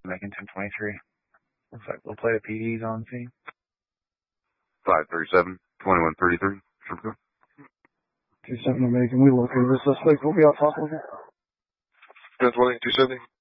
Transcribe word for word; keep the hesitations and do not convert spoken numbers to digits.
Making ten twenty-three. Looks like we'll play the P Ds on scene. five thirty-seven, twenty-one thirty-three. two seven American, we located the suspect. We'll be out talking with you. ten twenty, two seventy.